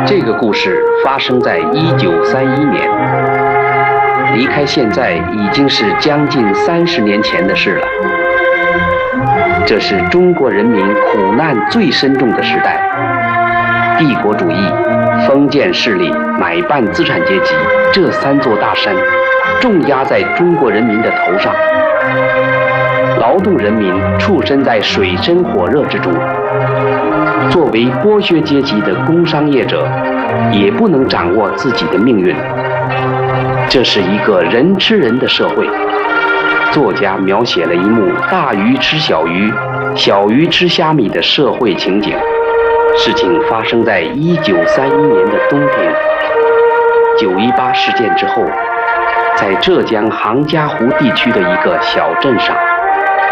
这个故事发生在1931年，离开现在已经是将近30年前的事了。这是中国人民苦难最深重的时代，帝国主义、封建势力、买办资产阶级这3座大山重压在中国人民的头上，劳动人民处身在水深火热之中。作为剥削阶级的工商业者，也不能掌握自己的命运。这是一个人吃人的社会。作家描写了一幕大鱼吃小鱼、小鱼吃虾米的社会情景。事情发生在1931年的冬天。9·18事件之后，在浙江杭嘉湖地区的一个小镇上，